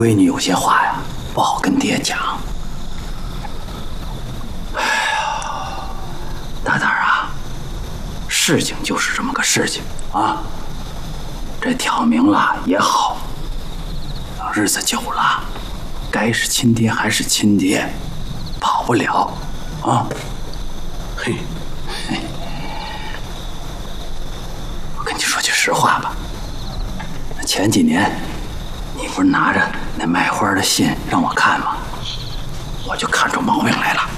闺女有些话呀，不好跟爹讲。哎呀，大胆啊，事情就是这么个事情啊。这挑明了也好，等日子久了，该是亲爹还是亲爹，跑不了啊。嘿，我跟你说句实话吧，前几年你不是拿着那卖花的信让我看吗？我就看出毛病来了。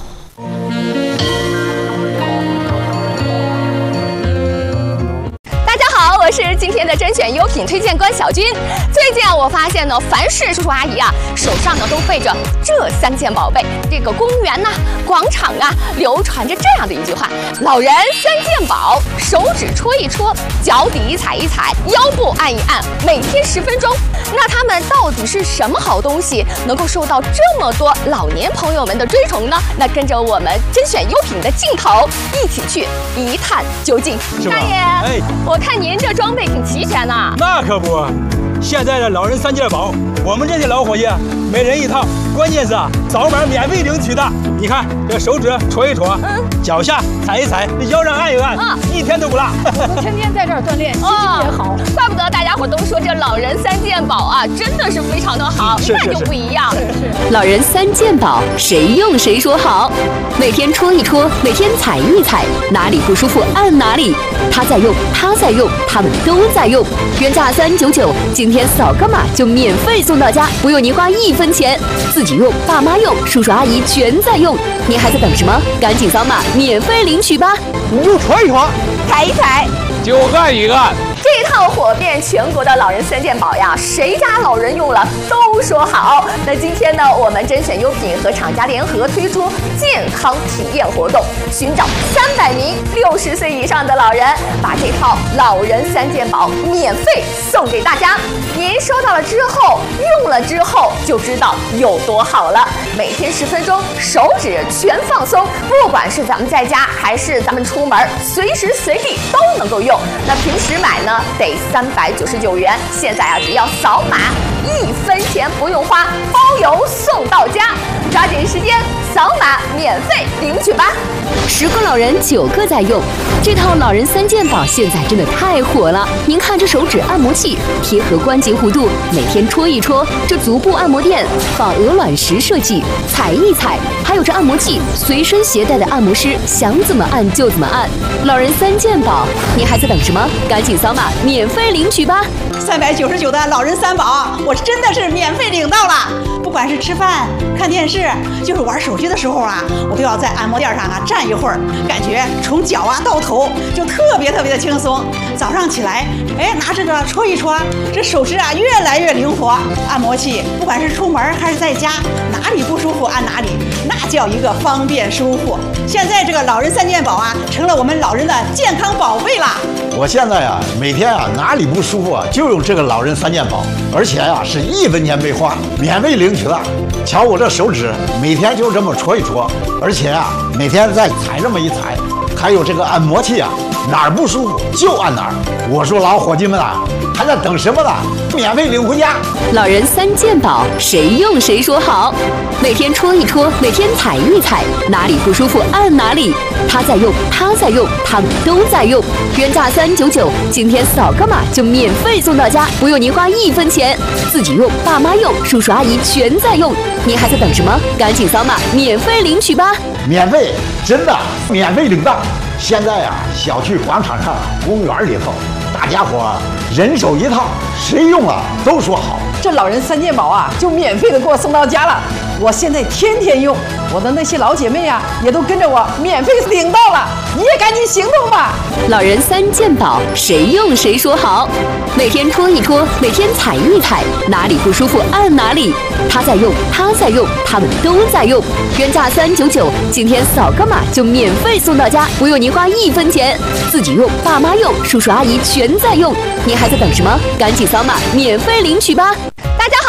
我是今天的甄选优品推荐官小军。最近我发现呢，凡是叔叔阿姨啊，手上呢都背着这3件宝贝。这个公园呐、广场啊，流传着这样的一句话：老人3件宝，手指戳一戳，脚底踩一踩，腰部按一按，每天10分钟。那它们到底是什么好东西，能够受到这么多老年朋友们的追崇呢？那跟着我们甄选优品的镜头，一起去一探究竟。大爷，哎，我看您这装备挺齐全呐。 那可不，现在的老人3件宝，我们这些老伙计每人一套，关键是扫码免费领取的。你看这手指戳一戳，脚下踩一踩，腰上按一按，一天都不落。 我天天在这儿锻炼，心情也好。 怪不得大家伙都说这老人3件宝啊，真的是非常的好，一看就不一样。 老人3件宝，谁用谁说好。每天戳一戳，每天踩一踩，哪里不舒服按哪里。他在用，他在用，他们都在用。原价399，今天扫个码就免费送到家，不用你花1分钱。自己用，爸妈用，叔叔阿姨全在用。你还在等什么？赶紧扫码免费领取吧！ 你就戳一戳， 踩一踩， 就按一按。 这套火遍全国的老人3件宝呀，谁家老人用了都说好。那今天呢，我们甄选优品和厂家联合推出健康体验活动，寻找300名60岁以上的老人，把这套老人3件宝免费送给大家。您收到了之后，用了之后就知道有多好了。每天10分钟，手指全放松，不管是咱们在家还是咱们出门，随时随地都能够用。那平时买呢，得399元，现在啊，只要扫码1分钱不用花，包邮送到家。抓紧时间扫码免费领取吧 ！10个老人9个在用，这套老人3件宝现在真的太火了。您看这手指按摩器，贴合关节弧度，每天戳一戳；这足部按摩垫，仿鹅卵石设计，踩一踩；还有这按摩器，随身携带的按摩师想怎么按就怎么按。老人3件宝，您还在等什么？赶紧扫码免费领取吧 ！399的老人3宝，我真的是免费领到了。不管是吃饭、看电视，就是玩手机的时候啊，我都要在按摩垫上啊站一会儿，感觉从脚啊到头就特别的轻松。早上起来，哎，拿这个戳一戳，这手指啊越来越灵活。按摩器不管是出门还是在家，哪里不舒服按哪里，那叫一个方便舒服。现在这个老人3件宝啊，成了我们老人的健康宝贝啦。 我现在啊，每天啊哪里不舒服啊，就用这个老人3件宝，而且啊是1分钱没花，免费领取了。瞧我这手指，每天就这么戳一戳，而且啊每天再踩这么一踩，还有这个按摩器啊，哪儿不舒服就按哪儿。我说老伙计们啊，还在等什么呢？免费领回家！ 老人3件宝，谁用谁说好。每天戳一戳，每天踩一踩，哪里不舒服按哪里。他在用，他在用，他们都在用。原价399，今天扫个码就免费送到家，不用您花1分钱。自己用，爸妈用，叔叔阿姨全在用。您还在等什么？赶紧扫码免费领取吧！ 免费，真的免费领到。现在啊，小区广场上、公园里头，大家伙人手一套，谁用了都说好。 这老人3件宝啊，就免费的给我送到家了。我现在天天用，我的那些老姐妹啊，也都跟着我免费领到了。你也赶紧行动吧！ 老人3件宝，谁用谁说好。每天戳一戳，每天踩一踩，哪里不舒服按哪里。他在用，他在用，他们都在用。原价399，今天扫个码就免费送到家，不用您花1分钱。自己用，爸妈用，叔叔阿姨全在用。您还在等什么？赶紧扫码免费领取吧！ 大家好。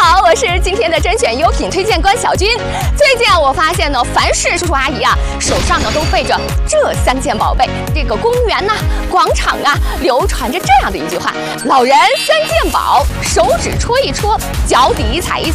好，我是今天的甄选优品推荐官小军。最近我发现呢，凡是叔叔阿姨啊，手上呢都背着这3件宝贝。这个公园呐、广场啊，流传着这样的一句话：老人3件宝，手指戳一戳，脚底踩一踩。